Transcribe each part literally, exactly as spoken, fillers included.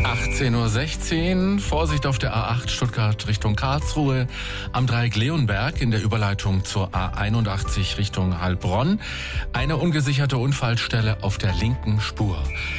achtzehn Uhr sechzehn, Vorsicht auf der A acht Stuttgart Richtung Karlsruhe, am Dreieck Leonberg in der Überleitung zur A einundachtzig Richtung Heilbronn. Eine ungesicherte Unfallstelle auf der linken Spur.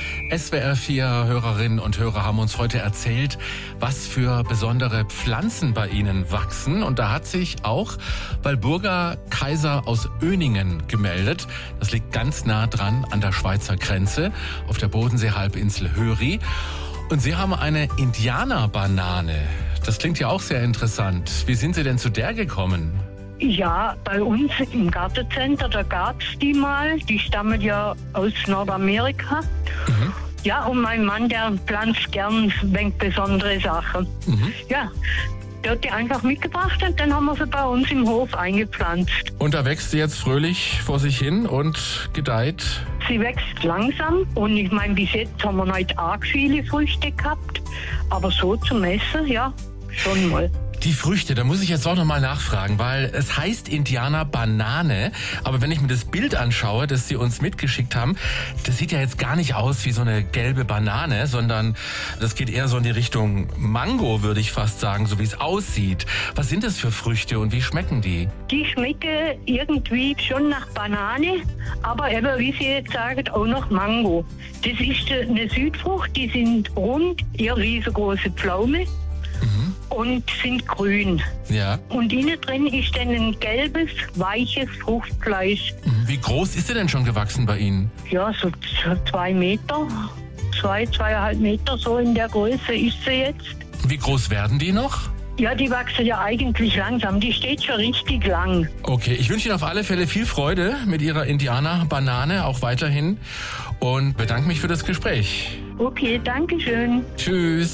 S W R vier Hörerinnen und Hörer haben uns heute erzählt, was für besondere Pflanzen bei ihnen wachsen. Und da hat sich auch Walburga Kaiser aus Öningen gemeldet. Das liegt ganz nah dran an der Schweizer Grenze auf der Bodensee-Halbinsel Höri. Und Sie haben eine Indianerbanane. Das klingt ja auch sehr interessant. Wie sind Sie denn zu der gekommen? Ja, bei uns im Gartencenter, da gab's die mal. Die stammen ja aus Nordamerika. Mhm. Ja, und mein Mann, der pflanzt gern wenig besondere Sachen. Mhm. Ja, der hat die einfach mitgebracht und dann haben wir sie bei uns im Hof eingepflanzt. Und da wächst sie jetzt fröhlich vor sich hin und gedeiht? Sie wächst langsam und ich meine, bis jetzt haben wir nicht arg viele Früchte gehabt. Aber so zum Essen, ja, schon mal. Die Früchte, da muss ich jetzt auch nochmal nachfragen, weil es heißt Indianerbanane, aber wenn ich mir das Bild anschaue, das Sie uns mitgeschickt haben, das sieht ja jetzt gar nicht aus wie so eine gelbe Banane, sondern das geht eher so in die Richtung Mango, würde ich fast sagen, so wie es aussieht. Was sind das für Früchte und wie schmecken die? Die schmecken irgendwie schon nach Banane, aber eben, wie Sie jetzt sagen, auch nach Mango. Das ist eine Südfrucht, die sind rund, eher riesengroße Pflaume. Mhm. Und sind grün. Ja. Und innen drin ist dann ein gelbes, weiches Fruchtfleisch. Wie groß ist sie denn schon gewachsen bei Ihnen? Ja, so zwei Meter, zwei, zweieinhalb Meter, so in der Größe ist sie jetzt. Wie groß werden die noch? Ja, die wachsen ja eigentlich langsam. Die steht schon richtig lang. Okay, ich wünsche Ihnen auf alle Fälle viel Freude mit Ihrer Indianerbanane, auch weiterhin. Und bedanke mich für das Gespräch. Okay, danke schön. Tschüss.